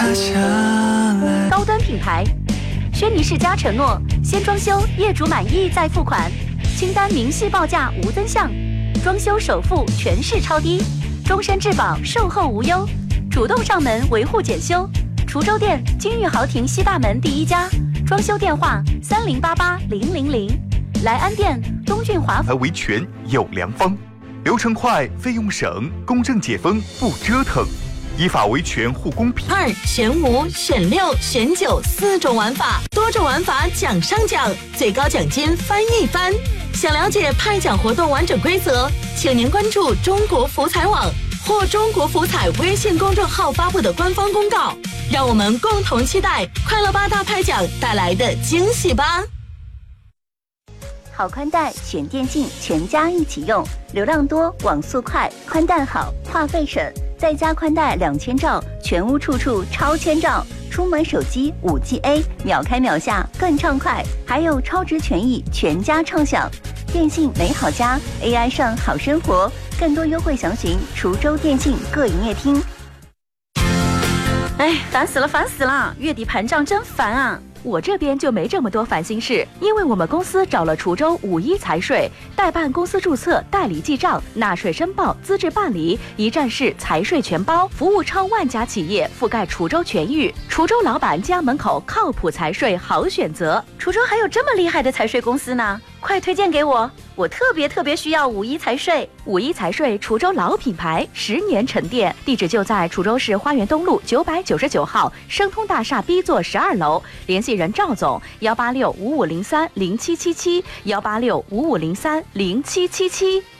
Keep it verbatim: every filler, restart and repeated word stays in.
高端品牌，轩尼诗家承诺，先装修，业主满意再付款，清单明细报价无增项，装修首付全市超低，终身质保，售后无忧，主动上门维护检修。滁州店金玉豪庭西大门第一家，装修电话三零八八零零零。莱安店东俊华还维权有良方，流程快，费用省，公证解封不折腾。依法维权护公平。 二选五选六选九四种玩法，多种玩法奖上奖，最高奖金翻一番。想了解派奖活动完整规则，请您关注中国福彩网或中国福彩微信公众号发布的官方公告。让我们共同期待快乐八大拍奖带来的惊喜吧！ 好宽带选电信，全家一起用，流量多，网速快，宽带好，话费省。再加宽带两千兆，全屋处处超千兆，出门手机五 G A， 秒开秒下更畅快，还有超值权益，全家畅享。电信美好家 ，A I 上好生活，更多优惠详询滁州电信各营业厅。哎，烦死了，烦死了！月底盘账真烦啊！我这边就没这么多烦心事，因为我们公司找了滁州五一财税，代办公司注册、代理记账、纳税申报、资质办理，一站式财税全包，服务超万家企业，覆盖滁州全域。滁州老板家门口靠谱财税好选择。滁州还有这么厉害的财税公司呢，快推荐给我！我特别特别需要五一财税。五一财税滁州老品牌，十年沉淀，地址就在滁州市花园东路九百九十九号生通大厦 B 座十二楼，联系人赵总幺八六五五零三零七七七幺八六五五零三零七七七。